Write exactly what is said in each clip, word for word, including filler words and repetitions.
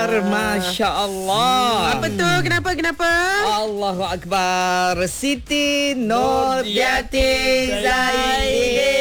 Masya Allah. Apa tu? Kenapa? Kenapa? Allahu Akbar. Siti Nurhayati Zaidi.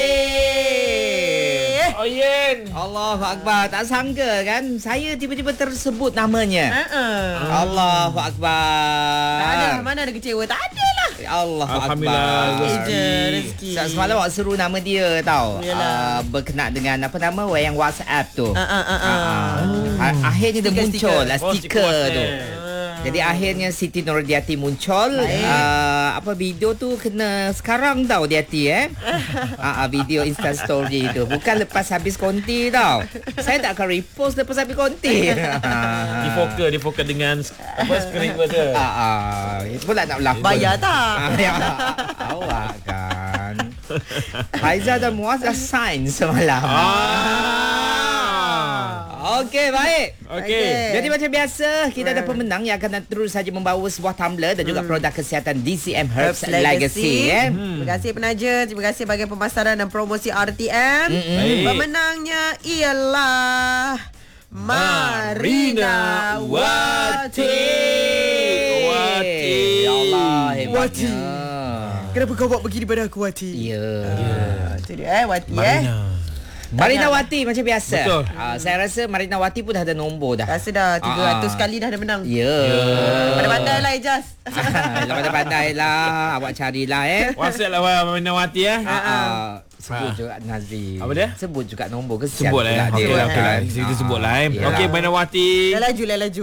Oyen. Allahu Akbar. Tak sangka kan saya tiba-tiba tersebut namanya. Uh-uh. Allahu Akbar. Tak ada. Mana ada kecewa? Tak ada lah. Allahu Alhamdulillah, Akbar. Rezeki. Rezeki. Se- Semalam awak seru nama dia tau. Uh, berkenaan dengan apa nama yang WhatsApp tu. Uh, uh, uh, uh. Uh, uh, akhirnya dia Stiker, muncul stiker. lah Oh, stiker stiker tu. WhatsApp. Jadi akhirnya Siti Nurhayati muncul. Uh, apa video tu kena sekarang tau di hati eh. uh, uh, video Insta story tu. Bukan lepas habis konti tau. Saya tak akan repost lepas habis konti. Dia fokus, dia fokus dengan apa skrip tu. Ah, ah, itu pula nak berlakon. Bayar tak? Ah, ya. Awak kan. Haiza dan Muaz dah sign semalam. Ah. Okey, baik. Okey. Jadi macam biasa, kita ada pemenang yang akan terus saja membawa sebuah tumbler dan juga produk kesihatan D C M Herbs, Herbs Legacy. Legacy. eh. Terima kasih penaja. Terima kasih bagi pemasaran dan promosi R T M. Baik. Pemenangnya ialah Marina Wati. Wati. Ya Allah, hebatnya. Wati. Kenapa kau buat begini pada aku, Wati? Ya. Ah, Itu dia eh, Wati eh. Marina Wati macam biasa. Betul. Uh, saya rasa Marina Wati pun dah ada nombor dah. Rasa dah tiga ratus Ah. kali dah ada menang. Ya. Yeah. Pandai-pandai lah Ijaz. Pandai-pandai lah. Awak carilah eh. WhatsApp lah Minawati eh. Ah, ah. Sebut Ah. juga Nazri. Apa dia? Sebut juga nombor kesian. Sebut lah eh. pula Okey dia, lah, okey lah. kan. Kita sebut lah eh. Yelah. Okey, Minawati. Dah laju, dah laju.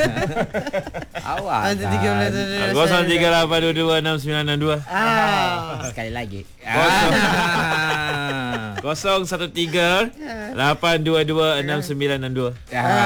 Awak Nanti tiga belas. kan. kosong tiga lapan dua dua enam sembilan enam dua. Ah. Sekali lagi. Kosong. Ah. kosong satu tiga lapan dua dua enam sembilan enam dua.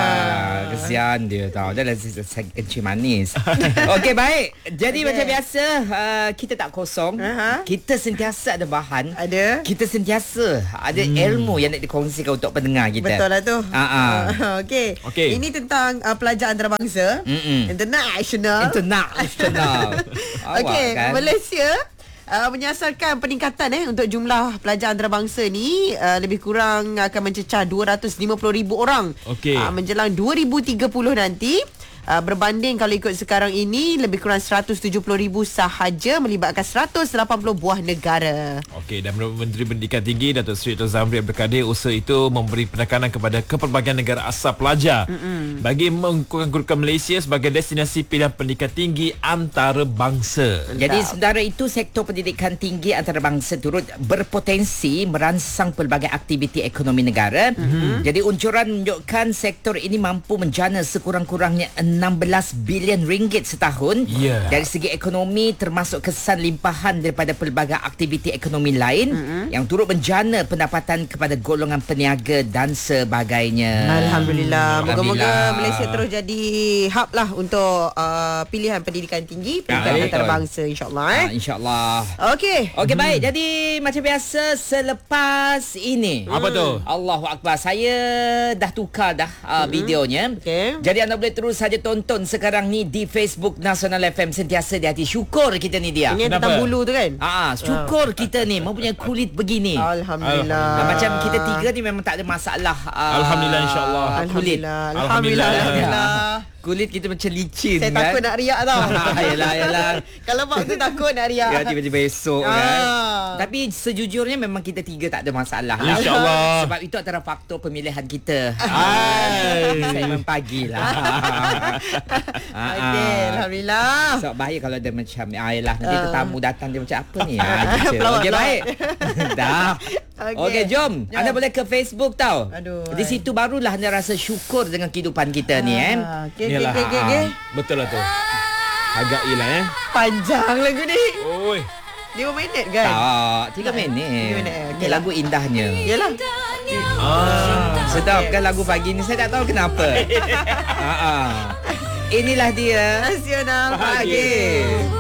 Ah, kesian dia tau. Dia dah sakit kencing manis. Okey, baik. Jadi Okey. macam biasa, uh, kita tak kosong. Aha. Kita sentiasa ada bahan. Ada. Kita sentiasa ada hmm. ilmu yang nak dikongsikan untuk pendengar kita. Betul lah tu. Ah, ah. Okey. Okey. Ini tentang uh, pelajar antarabangsa. Mm-mm. International. International. Awak Okey, kan? Malaysia Uh, menyasarkan peningkatan eh untuk jumlah pelajar antarabangsa ni uh, lebih kurang akan mencecah dua ratus lima puluh ribu orang. Okey. Uh, menjelang dua ribu tiga puluh nanti. Uh, berbanding kalau ikut sekarang ini lebih kurang seratus tujuh puluh ribu sahaja melibatkan seratus lapan puluh buah negara. Okey, dan menurut Menteri Pendidikan Tinggi Datuk Seri Dr Zamri Abdul Kadir, usaha itu memberi penekanan kepada kepelbagaian negara asal pelajar Mm-mm. bagi mengkukuhkan kedudukan Malaysia sebagai destinasi pilihan pendidikan tinggi antarabangsa. Jadi sementara itu sektor pendidikan tinggi antarabangsa turut berpotensi merangsang pelbagai aktiviti ekonomi negara. Mm-hmm. Jadi uncuran menunjukkan sektor ini mampu menjana sekurang-kurangnya enam belas bilion ringgit setahun. Ya. Dari segi ekonomi termasuk kesan limpahan daripada pelbagai aktiviti ekonomi lain mm-hmm. yang turut menjana pendapatan kepada golongan peniaga dan sebagainya. Alhamdulillah. Moga-moga Alhamdulillah. Malaysia terus jadi hub lah untuk uh, pilihan pendidikan tinggi, pendidikan Ah, antarabangsa insya-Allah eh. Ah, InsyaAllah. Okey. Okey, baik. Jadi macam biasa selepas ini. Apa tu? Allahu Akbar. Saya dah tukar dah uh, videonya. Okey. Jadi anda boleh terus saja tonton sekarang ni di Facebook Nasional F M Sentiasa di Hati. Syukur kita ni dia. Ini yang Kenapa? tentang bulu tu kan? Ah, syukur kita ni mempunyai kulit begini. Alhamdulillah. Ah, macam kita tiga ni memang tak ada masalah. Uh, Alhamdulillah, insyaAllah. Kulit. Alhamdulillah. Alhamdulillah. Alhamdulillah. Kulit kita macam licin Saya kan. takut nak riak tau. Yalah, yalah. Kalau mak tu takut nak riak. Ya, tiba-tiba esok Ah. kan. Tapi sejujurnya memang kita tiga tak ada masalah. InsyaAllah. Sebab itu antara faktor pemilihan kita. Hai. Saya memang pagi lah. Okey, alhamdulillah. Sebab bahaya kalau dia macam, ah, yelah, nanti Ah. tetamu datang dia macam apa ni? Ah, gitu. Pelawak, Okey, pelawak. baik. Dah. Okey. Okey, jom. Jom. Anda boleh ke Facebook tau. Aduh, Di hai. situ barulah anda rasa syukur dengan kehidupan kita ni eh. Ah, Okey, okey, Yalah. okey, okey, okey. Betul lah tu. Agak ilah eh. Panjang lagu ni. Oi. lima minit kan? Tak, tiga minit. Tiga minit, eh. Ini Okey lah. lagu indahnya. Yalah. Ah. Sedap kan lagu pagi ni. Saya tak tahu kenapa. Ha ah. Inilah dia Nasional pagi. pagi.